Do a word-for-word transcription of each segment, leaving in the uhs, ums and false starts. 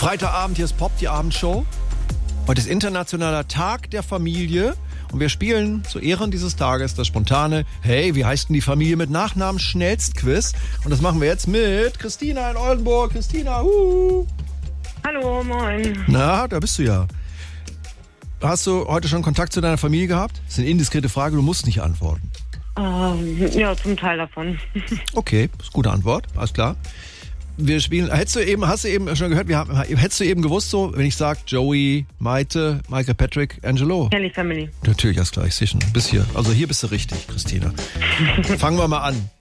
Freitagabend, hier ist Pop, die Abendshow. Heute ist internationaler Tag der Familie und wir spielen zu Ehren dieses Tages das spontane Hey, wie heißt denn die Familie mit Nachnamen Schnellstquiz? Und das machen wir jetzt mit Christina in Oldenburg. Christina, uh. Hallo, moin. Na, da bist du ja. Hast du heute schon Kontakt zu deiner Familie gehabt? Das ist eine indiskrete Frage, du musst nicht antworten. Ähm, ja, zum Teil davon. Okay, das ist eine gute Antwort, alles klar. Wir spielen, hättest du eben, hast du eben schon gehört, wir haben, hättest du eben gewusst, so, wenn ich sage Joey, Maite, Michael Patrick, Angelo? Kelly Family. Natürlich, alles klar, ich sehe schon. Bis hier. Also hier bist du richtig, Christina. Fangen wir mal an.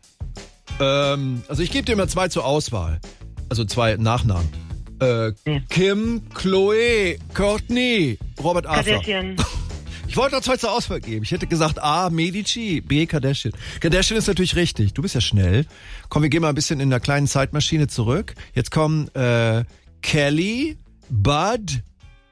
Ähm, also ich gebe dir mal zwei zur Auswahl. Also zwei Nachnamen. Äh, ja. Kim, Chloe, Courtney, Robert Arthur. Kardashian. Ich wollte noch zwei zur Auswahl geben. Ich hätte gesagt A, Medici, B, Kardashian. Kardashian ist natürlich richtig. Du bist ja schnell. Komm, wir gehen mal ein bisschen in der kleinen Zeitmaschine zurück. Jetzt kommen äh, Kelly, Bud,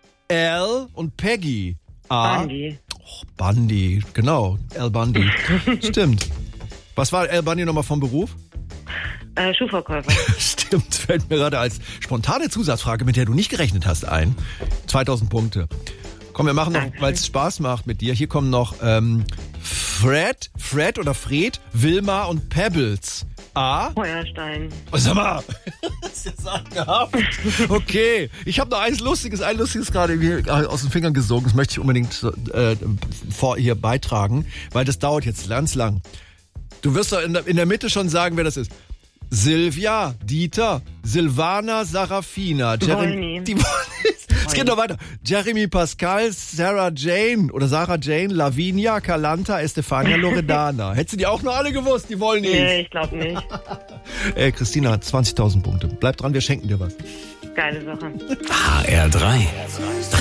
Al und Peggy. A. Bundy. Oh, Bundy, genau. Al Bundy. Stimmt. Was war Al Bundy nochmal vom Beruf? Äh, Schuhverkäufer. Stimmt, fällt mir gerade als spontane Zusatzfrage, mit der du nicht gerechnet hast, ein. zweitausend Punkte. Komm, wir machen noch, weil es Spaß macht mit dir. Hier kommen noch ähm, Fred, Fred oder Fred, Wilma und Pebbles. A. Feuerstein. Oh, sag mal, das ist ja sagenhaft. Okay, ich habe noch eins Lustiges, ein Lustiges gerade hier aus den Fingern gesogen. Das möchte ich unbedingt äh, vor hier beitragen, weil das dauert jetzt ganz lang. Du wirst doch in der, in der Mitte schon sagen, wer das ist. Silvia, Dieter, Silvana, Sarafina, Jeremy. Die Es geht noch weiter. Jeremy Pascal, Sarah Jane oder Sarah Jane, Lavinia, Calanta, Estefania, Loredana. Hättest du die auch noch alle gewusst? Die wollen nicht. Nee, ich glaube nicht. Ey, Christina hat zwanzigtausend Punkte. Bleib dran, wir schenken dir was. Geile Sache. H R drei.